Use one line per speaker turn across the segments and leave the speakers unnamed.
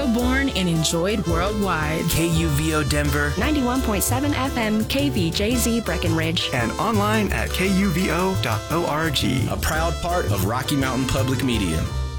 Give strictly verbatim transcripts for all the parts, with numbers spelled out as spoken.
Radio born and enjoyed worldwide.
K U V O Denver,
ninety-one point seven F M K V J Z Breckenridge,
and online at K U V O dot org.
A proud part of Rocky Mountain Public Media.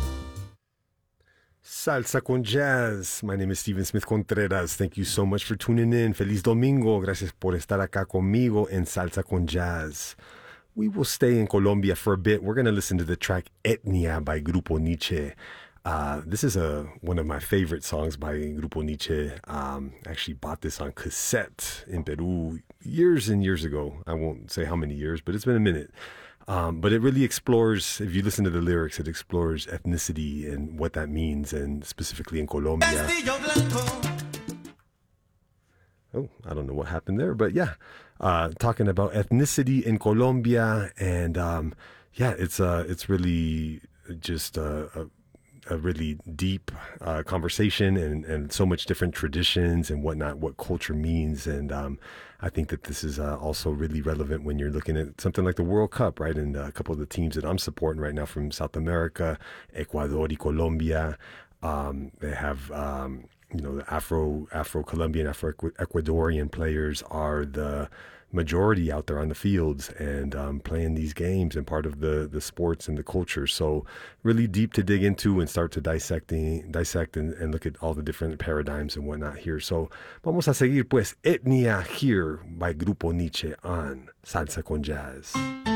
Salsa con Jazz. My name is Steven Smith Contreras. Thank you so much for tuning in. Feliz domingo. Gracias por estar acá conmigo en Salsa con Jazz. We will stay in Colombia for a bit. We're going to listen to the track Etnia by Grupo Niche. Uh, this is a one of my favorite songs by Grupo Niche. Um, I actually bought this on cassette in Peru years and years ago. I won't say how many years, but it's been a minute. Um, but it really explores, if you listen to the lyrics, it explores ethnicity and what that means, and specifically in Colombia. Oh, I don't know what happened there, but yeah, uh, talking about ethnicity in Colombia, and um, yeah, it's uh, it's really just uh, a a really deep uh, conversation, and, and so much different traditions and whatnot, what culture means. And um, I think that this is uh, also really relevant when you're looking at something like the World Cup, right? And a couple of the teams that I'm supporting right now from South America, Ecuador y Colombia, um, they have, um, you know, the Afro, Afro-Colombian, Afro-Ecuadorian players are the majority out there on the fields and um, playing these games and part of the the sports and the culture. So really deep to dig into and start to dissecting, dissect and, and look at all the different paradigms and whatnot here. So vamos a seguir pues Etnia here by Grupo Niche on Salsa con Jazz.